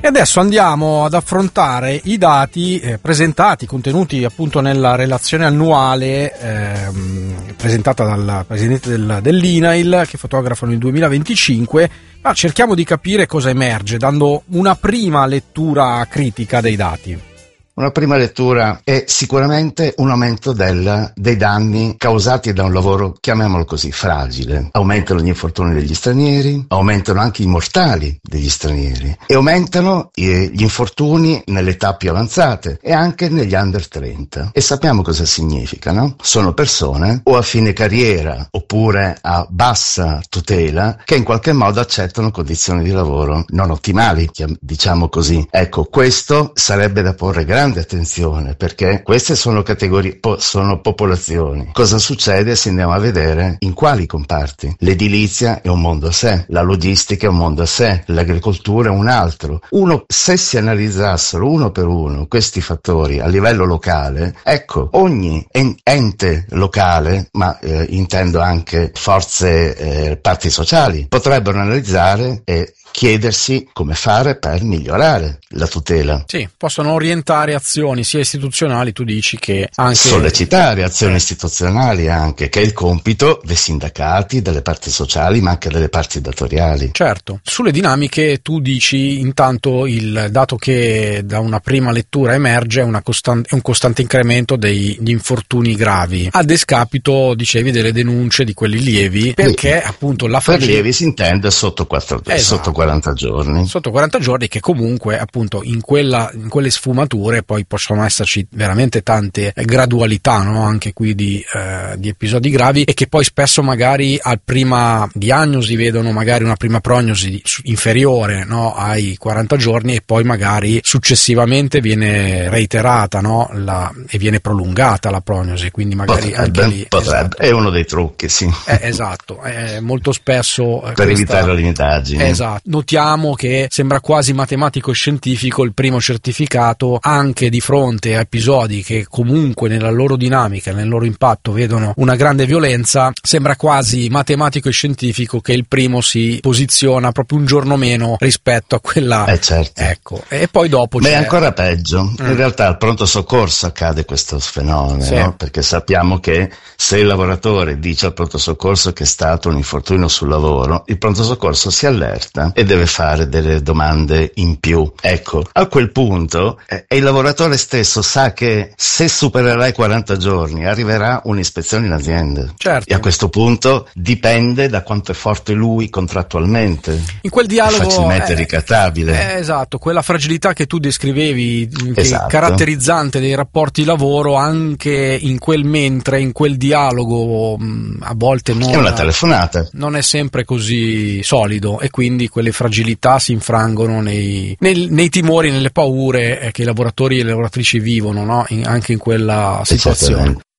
E adesso andiamo ad affrontare i dati presentati, contenuti appunto nella relazione annuale presentata dal presidente dell'INAIL, che fotografano il 2025, ma cerchiamo di capire cosa emerge dando una prima lettura critica dei dati. Una prima lettura è sicuramente un aumento dei danni causati da un lavoro, chiamiamolo così, fragile. Aumentano gli infortuni degli stranieri, aumentano anche i mortali degli stranieri e aumentano gli infortuni nelle età più avanzate e anche negli under 30. E sappiamo cosa significa, no? Sono persone o a fine carriera oppure a bassa tutela che in qualche modo accettano condizioni di lavoro non ottimali, diciamo così. Ecco, questo sarebbe da porre grande attenzione, perché queste sono categorie, sono popolazioni. Cosa succede se andiamo a vedere in quali comparti? L'edilizia è un mondo a sé, la logistica è un mondo a sé, l'agricoltura è un altro. Se si analizzassero uno per uno questi fattori a livello locale, ecco, ogni ente locale, ma intendo anche forze, parti sociali, potrebbero analizzare e chiedersi come fare per migliorare la tutela. Sì, possono orientare azioni sia istituzionali, tu dici, che anche sollecitare azioni istituzionali, anche, che è il compito dei sindacati, delle parti sociali, ma anche delle parti datoriali. Certo. Sulle dinamiche tu dici intanto il dato che da una prima lettura emerge è un costante incremento degli infortuni gravi, a descapito, dicevi, delle denunce di quelli lievi, perché appunto la per lievi si intende sotto 40 giorni. Sotto 40 giorni, che comunque appunto in quelle sfumature poi possono esserci veramente tante gradualità, no? Anche qui di episodi gravi, e che poi spesso magari al prima diagnosi vedono magari una prima prognosi inferiore, no? Ai 40 giorni, e poi magari successivamente viene reiterata, no? E viene prolungata la prognosi, quindi magari anche lì potrebbe. È uno dei trucchi, sì. Esatto, molto spesso per evitare l'indagine. Esatto. Notiamo che sembra quasi matematico e scientifico il primo certificato, anche di fronte a episodi che comunque nella loro dinamica, nel loro impatto vedono una grande violenza. Sembra quasi matematico e scientifico che il primo si posiziona proprio un giorno meno rispetto a quella. Certo. Ecco. E poi dopo è ancora peggio. In realtà al pronto soccorso accade questo fenomeno, sì. No? Perché sappiamo che se il lavoratore dice al pronto soccorso che è stato un infortunio sul lavoro, il pronto soccorso si allerta e deve fare delle domande in più. Ecco, a quel punto il lavoratore stesso sa che se supererà i 40 giorni arriverà un'ispezione in azienda. Certo. E a questo punto dipende da quanto è forte lui contrattualmente. In quel dialogo è facilmente ricattabile. Esatto, quella fragilità che tu descrivevi, esatto. Caratterizzante dei rapporti di lavoro, anche in quel dialogo a volte è una telefonata. Non è sempre così solido, e quindi quelle fragilità si infrangono nei timori, nelle paure che i lavoratori e le lavoratrici vivono, no? Anche in quella situazione.